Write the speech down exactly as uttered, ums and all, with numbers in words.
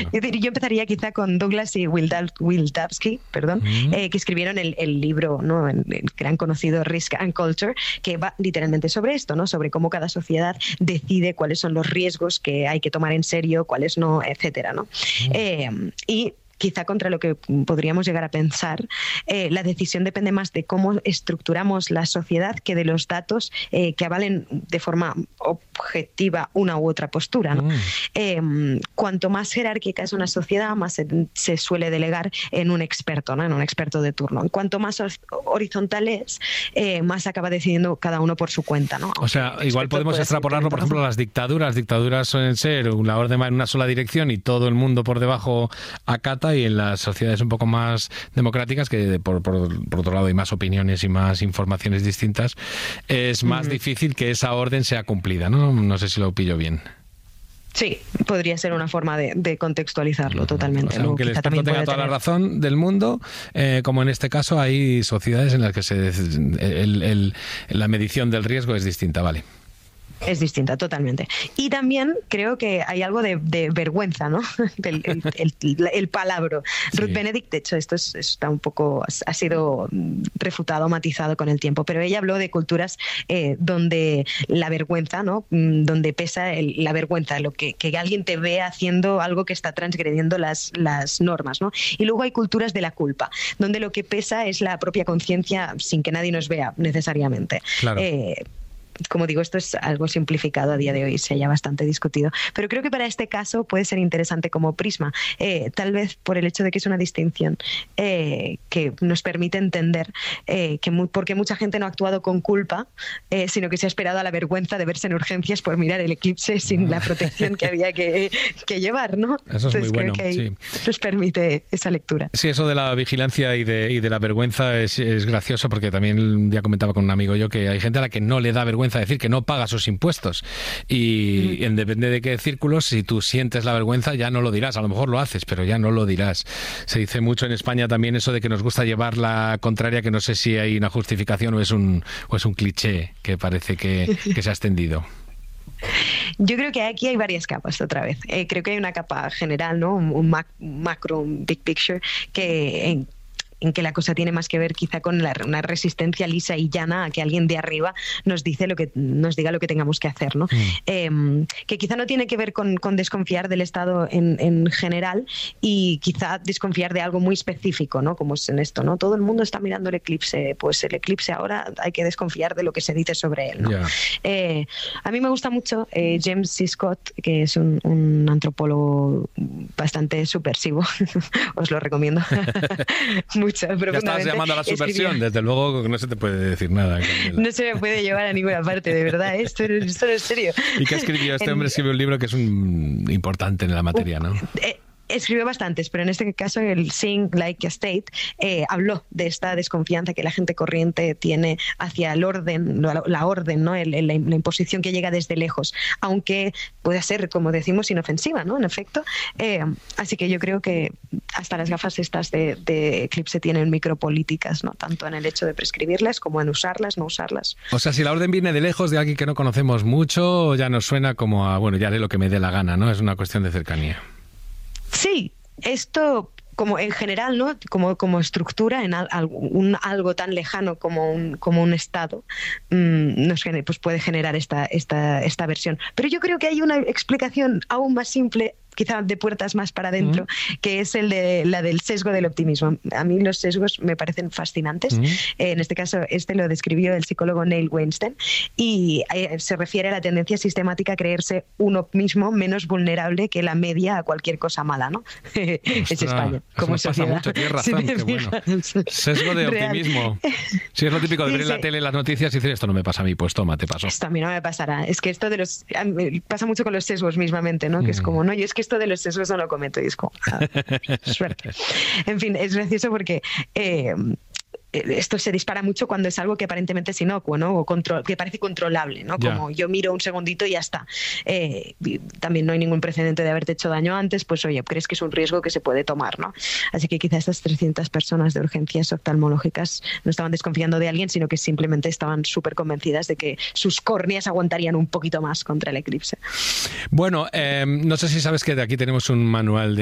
Yo, yo empezaría quizá con Douglas y Wildavsky, perdón, mm. eh, que escribieron el, el libro, ¿no? el, el gran conocido Risk and Culture, que va literalmente sobre esto, ¿no? Sobre cómo cada sociedad decide cuáles son los riesgos que hay que tomar en serio, cuáles no, etcétera, ¿no? Mm. Eh, y quizá contra lo que podríamos llegar a pensar, eh, la decisión depende más de cómo estructuramos la sociedad que de los datos eh, que avalen de forma objetiva una u otra postura, ¿no? Mm. Eh, cuanto más jerárquica es una sociedad, más se, se suele delegar en un experto, ¿no? En un experto de turno. Y cuanto más horizontal es, eh, más acaba decidiendo cada uno por su cuenta, ¿no? O sea, igual podemos extrapolarlo, por ejemplo, a las dictaduras. Las dictaduras suelen ser la orden va en una sola dirección y todo el mundo por debajo acata, y en las sociedades un poco más democráticas, que por, por, por otro lado hay más opiniones y más informaciones distintas, es más mm. difícil que esa orden sea cumplida, ¿no? No sé si lo pillo bien. Sí, podría ser una forma de, de contextualizarlo totalmente. O sea, aunque el experto tenga toda tener... la razón del mundo, eh, como en este caso, hay sociedades en las que se, el, el, la medición del riesgo es distinta, ¿vale? Es distinta, totalmente. Y también creo que hay algo de, de vergüenza, ¿no? El, el, el, el palabro. Sí. Ruth Benedict, de hecho, esto es, está un poco, ha sido refutado, matizado con el tiempo, pero ella habló de culturas eh, donde la vergüenza, ¿no? Donde pesa el, la vergüenza, lo que, que alguien te ve haciendo algo que está transgrediendo las, las normas, ¿no? Y luego hay culturas de la culpa, donde lo que pesa es la propia conciencia sin que nadie nos vea necesariamente. Claro. Eh, Como digo, esto es algo simplificado a día de hoy, se haya bastante discutido, pero creo que para este caso puede ser interesante como prisma, eh, tal vez por el hecho de que es una distinción eh, que nos permite entender eh, que mu- porque mucha gente no ha actuado con culpa, eh, sino que se ha esperado a la vergüenza de verse en urgencias por mirar el eclipse sin la protección que había que, que llevar, ¿no? Eso es. Entonces, muy bueno, creo que sí. nos permite esa lectura. Sí, eso de la vigilancia y de, y de la vergüenza es, es gracioso, porque también ya comentaba con un amigo yo que hay gente a la que no le da vergüenza decir que no paga sus impuestos, y mm. en depende de qué círculos, si tú sientes la vergüenza ya no lo dirás, a lo mejor lo haces, pero ya no lo dirás. Se dice mucho en España también eso de que nos gusta llevar la contraria, que no sé si hay una justificación o es un, o es un cliché que parece que, que se ha extendido. Yo creo que aquí hay varias capas otra vez. Eh, creo que hay una capa general, ¿no? Un, un mac, macro, un big picture, que en, en que la cosa tiene más que ver quizá con la, una resistencia lisa y llana a que alguien de arriba nos dice lo que nos diga lo que tengamos que hacer, ¿no? Mm. Eh, que quizá no tiene que ver con, con desconfiar del Estado en, en general, y quizá desconfiar de algo muy específico, ¿no? Como es en esto, ¿no? Todo el mundo está mirando el eclipse, pues el eclipse ahora hay que desconfiar de lo que se dice sobre él, ¿no? Yeah. Eh, a mí me gusta mucho eh, James C. Scott, que es un, un antropólogo bastante subversivo, os lo recomiendo. Muy Ya estabas llamando a la subversión, escribió. Desde luego no se te puede decir nada, Camila. No se me puede llevar a ninguna parte, de verdad, esto, esto no es serio. ¿Y qué escribió? Este en... hombre escribió un libro que es un importante en la materia, ¿no? Eh, Escribió bastantes, pero en este caso el Seeing Like a State eh, habló de esta desconfianza que la gente corriente tiene hacia el orden, la, la orden, ¿no? El, el, la imposición que llega desde lejos, aunque puede ser, como decimos, inofensiva, ¿no? En efecto. Eh, así que yo creo que hasta las gafas estas de, de eclipse tienen micropolíticas, ¿no? Tanto en el hecho de prescribirlas como en usarlas, no usarlas. O sea, si la orden viene de lejos, de alguien que no conocemos mucho, ya nos suena como a, bueno, ya haré lo que me dé la gana, ¿no? Es una cuestión de cercanía. Sí, esto como en general, ¿no? Como, como estructura en al, un, algo tan lejano como un, como un Estado, mmm, nos, pues puede generar esta, esta, esta versión. Pero yo creo que hay una explicación aún más simple, quizá de puertas más para adentro, uh-huh. que es el de la del sesgo del optimismo. A mí los sesgos me parecen fascinantes. Uh-huh. Eh, en este caso, este lo describió el psicólogo Neil Weinstein, y eh, se refiere a la tendencia sistemática a creerse uno mismo menos vulnerable que la media a cualquier cosa mala, ¿no? Es España, como sociedad. Mucho, tienes razón, qué bueno. Sesgo de optimismo. Si es lo típico de ver en la tele las noticias y decir, esto no me pasa a mí, pues toma, te pasó. Esto a mí no me pasará. Es que esto de los... pasa mucho con los sesgos mismamente, ¿no? Que mm. es como, no, yo es que esto de los sesgos no lo cometo, y es como, ah, suerte. En fin, es gracioso porque eh, esto se dispara mucho cuando es algo que aparentemente es inocuo, ¿no? O control, que parece controlable, ¿no? Como yeah. yo miro un segundito y ya está. Eh, y también no hay ningún precedente de haberte hecho daño antes, pues oye, crees que es un riesgo que se puede tomar, ¿no? Así que quizás estas trescientas personas de urgencias oftalmológicas no estaban desconfiando de alguien, sino que simplemente estaban súper convencidas de que sus córneas aguantarían un poquito más contra el eclipse. Bueno, eh, no sé si sabes que de aquí tenemos un manual de